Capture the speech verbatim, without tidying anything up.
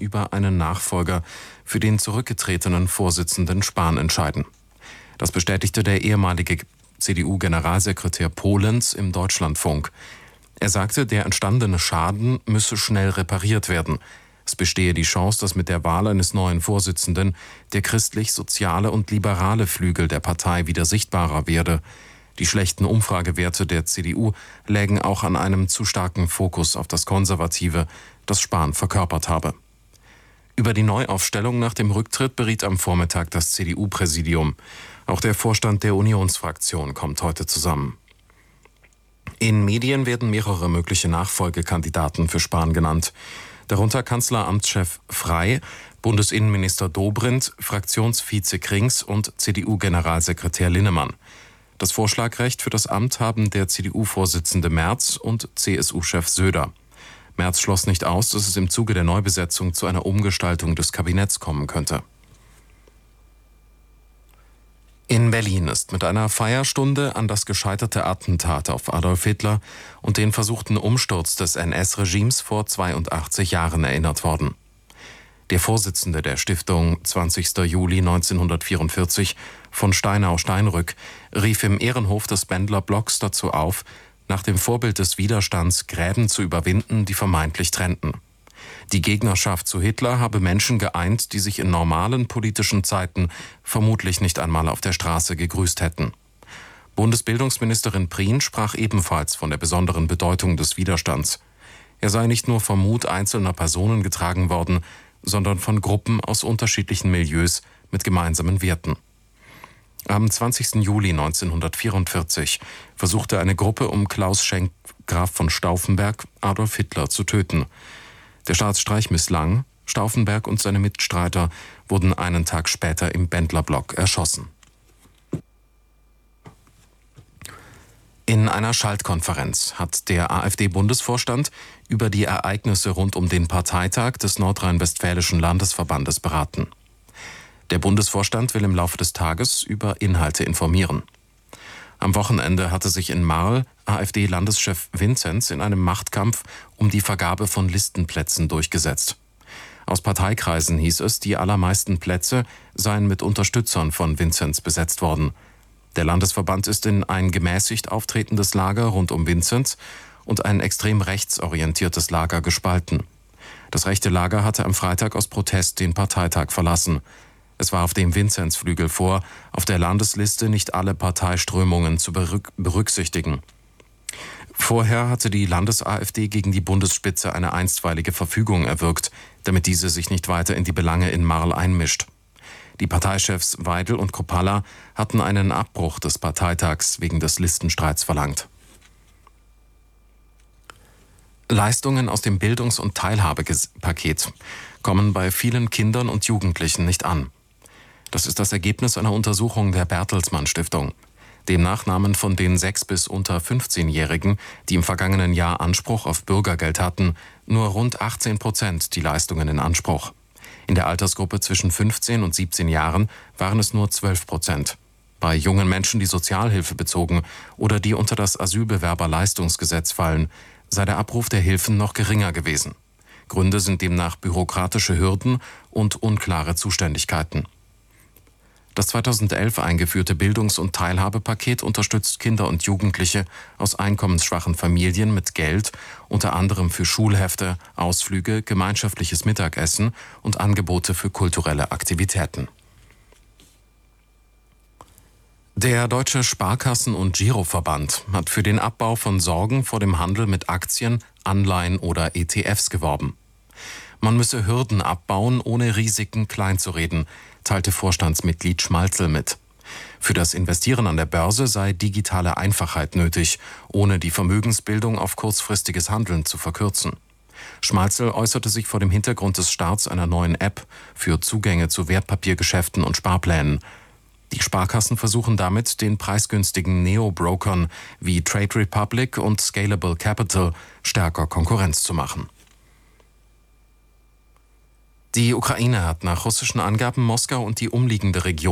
über einen Nachfolger für den zurückgetretenen Vorsitzenden Spahn entscheiden. Das bestätigte der ehemalige C D U-Generalsekretär Pohlens im Deutschlandfunk. Er sagte, der entstandene Schaden müsse schnell repariert werden. Es bestehe die Chance, dass mit der Wahl eines neuen Vorsitzenden der christlich-soziale und liberale Flügel der Partei wieder sichtbarer werde. Die schlechten Umfragewerte der C D U lägen auch an einem zu starken Fokus auf das Konservative, das Spahn verkörpert habe. Über die Neuaufstellung nach dem Rücktritt beriet am Vormittag das C D U-Präsidium. Auch der Vorstand der Unionsfraktion kommt heute zusammen. In Medien werden mehrere mögliche Nachfolgekandidaten für Spahn genannt. Darunter Kanzleramtschef Frey, Bundesinnenminister Dobrindt, Fraktionsvize Krings und C D U-Generalsekretär Linnemann. Das Vorschlagrecht für das Amt haben der C D U-Vorsitzende Merz und C S U-Chef Söder. Merz schloss nicht aus, dass es im Zuge der Neubesetzung zu einer Umgestaltung des Kabinetts kommen könnte. In Berlin ist mit einer Feierstunde an das gescheiterte Attentat auf Adolf Hitler und den versuchten Umsturz des N S-Regimes vor zweiundachtzig Jahren erinnert worden. Der Vorsitzende der Stiftung zwanzigster Juli neunzehnhundertvierundvierzig von Steinau-Steinrück rief im Ehrenhof des Bendler Blocks dazu auf, nach dem Vorbild des Widerstands Gräben zu überwinden, die vermeintlich trennten. Die Gegnerschaft zu Hitler habe Menschen geeint, die sich in normalen politischen Zeiten vermutlich nicht einmal auf der Straße gegrüßt hätten. Bundesbildungsministerin Prien sprach ebenfalls von der besonderen Bedeutung des Widerstands. Er sei nicht nur vom Mut einzelner Personen getragen worden, sondern von Gruppen aus unterschiedlichen Milieus mit gemeinsamen Werten. Am zwanzigsten Juli neunzehnhundertvierundvierzig versuchte eine Gruppe um Klaus Schenk, Graf von Stauffenberg, Adolf Hitler zu töten. Der Staatsstreich misslang, Stauffenberg und seine Mitstreiter wurden einen Tag später im Bendlerblock erschossen. In einer Schaltkonferenz hat der AfD-Bundesvorstand über die Ereignisse rund um den Parteitag des Nordrhein-Westfälischen Landesverbandes beraten. Der Bundesvorstand will im Laufe des Tages über Inhalte informieren. Am Wochenende hatte sich in Marl AfD-Landeschef Vinzenz in einem Machtkampf um die Vergabe von Listenplätzen durchgesetzt. Aus Parteikreisen hieß es, die allermeisten Plätze seien mit Unterstützern von Vinzenz besetzt worden. Der Landesverband ist in ein gemäßigt auftretendes Lager rund um Vinzenz und ein extrem rechtsorientiertes Lager gespalten. Das rechte Lager hatte am Freitag aus Protest den Parteitag verlassen. Es war auf dem Vinzenz-Flügel vor, auf der Landesliste nicht alle Parteiströmungen zu berücksichtigen. Vorher hatte die Landes-AfD gegen die Bundesspitze eine einstweilige Verfügung erwirkt, damit diese sich nicht weiter in die Belange in Marl einmischt. Die Parteichefs Weidel und Kropalla hatten einen Abbruch des Parteitags wegen des Listenstreits verlangt. Leistungen aus dem Bildungs- und Teilhabepaket kommen bei vielen Kindern und Jugendlichen nicht an. Das ist das Ergebnis einer Untersuchung der Bertelsmann Stiftung. Demnach nahmen von den sechs bis unter fünfzehnjährigen, die im vergangenen Jahr Anspruch auf Bürgergeld hatten, nur rund achtzehn Prozent die Leistungen in Anspruch. In der Altersgruppe zwischen fünfzehn und siebzehn Jahren waren es nur zwölf Prozent. Bei jungen Menschen, die Sozialhilfe bezogen oder die unter das Asylbewerberleistungsgesetz fallen, sei der Abruf der Hilfen noch geringer gewesen. Gründe sind demnach bürokratische Hürden und unklare Zuständigkeiten. Das zweitausendelf eingeführte Bildungs- und Teilhabepaket unterstützt Kinder und Jugendliche aus einkommensschwachen Familien mit Geld, unter anderem für Schulhefte, Ausflüge, gemeinschaftliches Mittagessen und Angebote für kulturelle Aktivitäten. Der Deutsche Sparkassen- und Giroverband hat für den Abbau von Sorgen vor dem Handel mit Aktien, Anleihen oder E T Fs geworben. Man müsse Hürden abbauen, ohne Risiken kleinzureden, teilte Vorstandsmitglied Schmalzel mit. Für das Investieren an der Börse sei digitale Einfachheit nötig, ohne die Vermögensbildung auf kurzfristiges Handeln zu verkürzen. Schmalzel äußerte sich vor dem Hintergrund des Starts einer neuen App für Zugänge zu Wertpapiergeschäften und Sparplänen. Die Sparkassen versuchen damit, den preisgünstigen Neo-Brokern wie Trade Republic und Scalable Capital stärker Konkurrenz zu machen. Die Ukraine hat nach russischen Angaben Moskau und die umliegende Region